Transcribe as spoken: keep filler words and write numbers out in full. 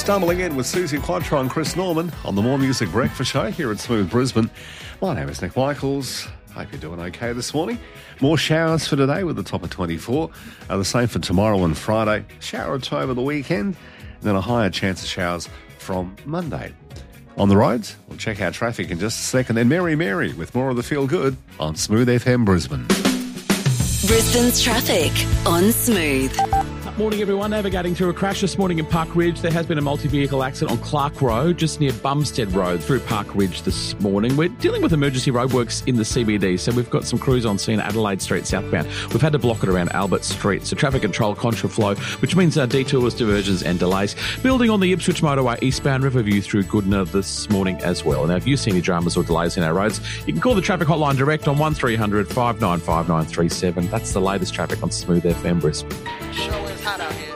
stumbling in with Susie Quattro and Chris Norman on the More Music Breakfast Show here at Smooth Brisbane. My name is Nick Michaels. Hope you're doing okay this morning. More showers for today with a top of twenty-four. Uh, the same for tomorrow and Friday. Shower or two over the weekend. And then a higher chance of showers from Monday. On the roads, we'll check out traffic in just a second. Then Mary Mary with more of the Feel Good on Smooth F M Brisbane. Brisbane's traffic on Smooth. Morning, everyone. Navigating through a crash this morning in Park Ridge. There has been a multi-vehicle accident on Clark Road, just near Bumstead Road, through Park Ridge this morning. We're dealing with emergency roadworks in the C B D, so we've got some crews on scene at Adelaide Street southbound. We've had to block it around Albert Street, so traffic control contraflow, which means uh, detours, diversions and delays. Building on the Ipswich motorway eastbound, Riverview through Goodna this morning as well. Now, if you see any dramas or delays in our roads, you can call the traffic hotline direct on one three hundred, five nine five, nine three seven. That's the latest traffic on Smooth F M Brisbane. Sure is hot out here.